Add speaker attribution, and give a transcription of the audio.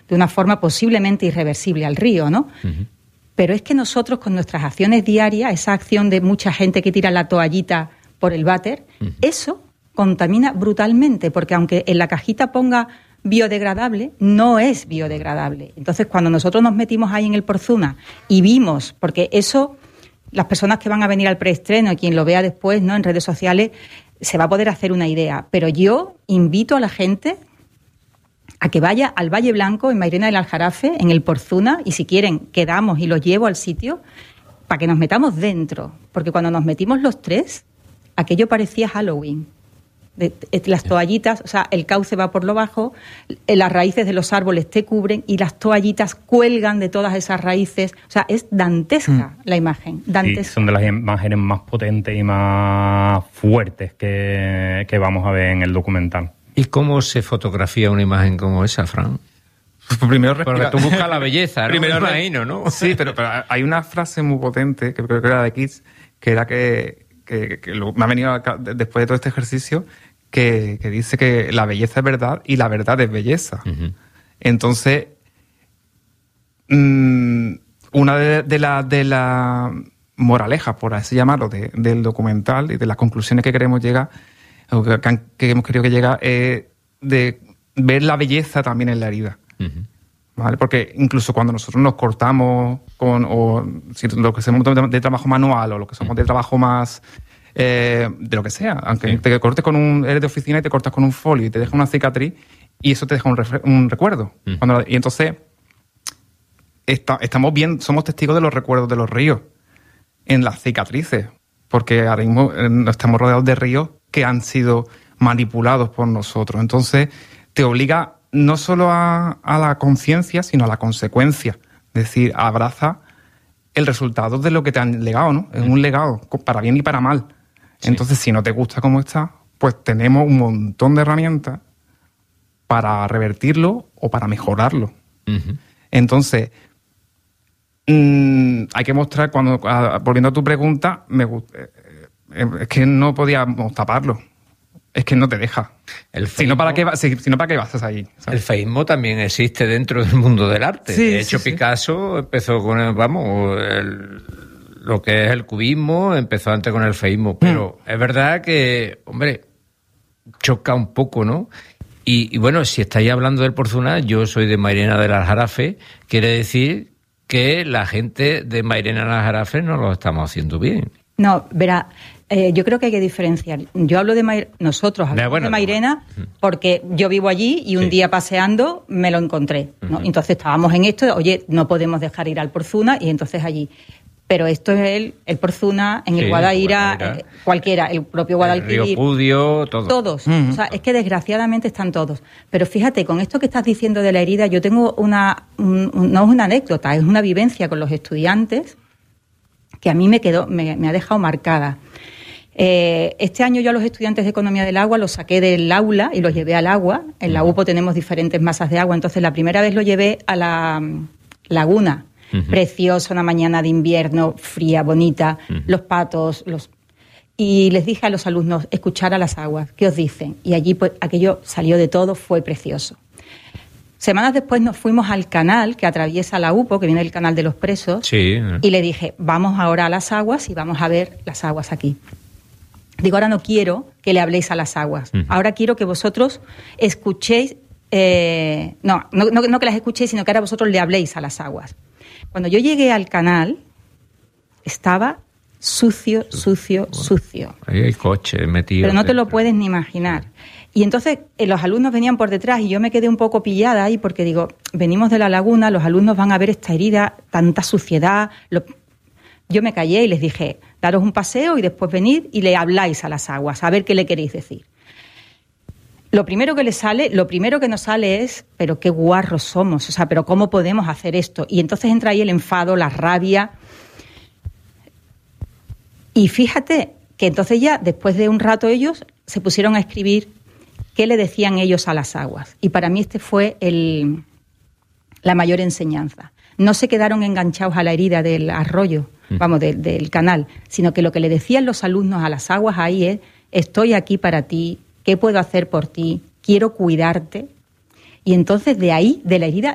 Speaker 1: de una forma posiblemente irreversible al río, ¿no? Uh-huh. Pero es que nosotros, con nuestras acciones diarias, esa acción de mucha gente que tira la toallita por el váter, uh-huh, eso contamina brutalmente, porque aunque en la cajita ponga biodegradable, no es biodegradable. Entonces, cuando nosotros nos metimos ahí en el Porzuna y vimos, porque eso, las personas que van a venir al preestreno y quien lo vea después, ¿no?, en redes sociales, se va a poder hacer una idea. Pero yo invito a la gente a que vaya al Valle Blanco, en Mairena del Aljarafe, en el Porzuna, y si quieren quedamos y los llevo al sitio para que nos metamos dentro, porque cuando nos metimos los tres, aquello parecía Halloween. Las toallitas, o sea, el cauce va por lo bajo, las raíces de los árboles te cubren y las toallitas cuelgan de todas esas raíces. O sea, es dantesca la imagen, dantesca.
Speaker 2: Sí, son de las imágenes más potentes y más fuertes que vamos a ver en el documental.
Speaker 3: ¿Y cómo se fotografía una imagen como esa, Fran?
Speaker 4: Primero
Speaker 3: porque tú buscas la belleza, ¿no?
Speaker 4: Primero
Speaker 3: me imagino, ¿no?
Speaker 4: Sí, pero hay una frase muy potente, que creo que era de Kids, que era que me ha venido después de todo este ejercicio, que dice que la belleza es verdad y la verdad es belleza. Uh-huh. Entonces, una de las moralejas, por así llamarlo, del documental y de las conclusiones que queremos llegar, o que hemos querido que llegar, es de ver la belleza también en la herida. Uh-huh. ¿Vale? Porque incluso cuando nosotros nos cortamos o si lo que hacemos de trabajo manual o lo que somos de trabajo más de lo que sea, aunque sí, te cortes eres de oficina y te cortas con un folio y te deja una cicatriz y eso te deja un recuerdo. Y entonces somos testigos de los recuerdos de los ríos en las cicatrices, porque ahora mismo estamos rodeados de ríos que han sido manipulados por nosotros. Entonces te obliga no solo a la conciencia, sino a la consecuencia. Es decir, abraza el resultado de lo que te han legado, ¿no? Es un legado, para bien y para mal. Sí. Entonces, si no te gusta cómo está, pues tenemos un montón de herramientas para revertirlo o para mejorarlo. Uh-huh. Entonces, hay que mostrar, volviendo a tu pregunta, es que no podíamos taparlo. Es que no te deja. Si no, ¿para qué vas ahí? ¿Sabes?
Speaker 3: El feísmo también existe dentro del mundo del arte.
Speaker 4: Sí,
Speaker 3: de hecho, sí, Picasso empezó con lo que es el cubismo, empezó antes con el feísmo. Pero es verdad que, hombre, choca un poco, ¿no? Y bueno, si estáis hablando del Porzuna, yo soy de Mairena del Aljarafe, quiere decir que la gente de Mairena del Aljarafe no lo estamos haciendo bien.
Speaker 1: No, verá, yo creo que hay que diferenciar. Yo hablo de nosotros hablamos de Mairena porque yo vivo allí y un día paseando me lo encontré, ¿no? Uh-huh. Entonces estábamos en esto, oye, no podemos dejar ir al Porzuna y entonces allí. Pero esto es el Porzuna, en el Guadaira, cualquiera, el propio Guadalquivir.
Speaker 3: El Río Pudio,
Speaker 1: todos. Uh-huh. O sea, es que desgraciadamente están todos. Pero fíjate, con esto que estás diciendo de la herida, yo tengo no es una anécdota, es una vivencia con los estudiantes que a mí me ha dejado marcada. Este año yo a los estudiantes de Economía del Agua los saqué del aula y los llevé al agua. En la UPO tenemos diferentes masas de agua, entonces la primera vez lo llevé a la laguna. Uh-huh. Preciosa, una mañana de invierno, fría, bonita, uh-huh, los patos, y les dije a los alumnos, escuchar a las aguas, ¿qué os dicen? Y allí pues aquello salió de todo, fue precioso. Semanas después nos fuimos al canal que atraviesa la UPO, que viene del canal de los presos,
Speaker 3: sí,
Speaker 1: y le dije, vamos ahora a las aguas y vamos a ver las aguas aquí. Digo, ahora no quiero que le habléis a las aguas, uh-huh, ahora quiero que vosotros escuchéis, no que las escuchéis, sino que ahora vosotros le habléis a las aguas. Cuando yo llegué al canal, estaba sucio.
Speaker 3: Ahí hay coches metidos.
Speaker 1: Pero no te lo puedes ni imaginar. Y entonces los alumnos venían por detrás y yo me quedé un poco pillada ahí porque digo, venimos de la laguna, los alumnos van a ver esta herida, tanta suciedad. Yo me callé y les dije, daros un paseo y después venid y le habláis a las aguas, a ver qué le queréis decir. Lo primero que nos sale es, pero qué guarros somos, o sea, pero ¿cómo podemos hacer esto? Y entonces entra ahí el enfado, la rabia. Y fíjate que entonces ya, después de un rato ellos se pusieron a escribir qué le decían ellos a las aguas. Y para mí este fue la mayor enseñanza. No se quedaron enganchados a la herida del arroyo, del canal, sino que lo que le decían los alumnos a las aguas ahí es, estoy aquí para ti, ¿qué puedo hacer por ti? Quiero cuidarte. Y entonces de ahí, de la herida,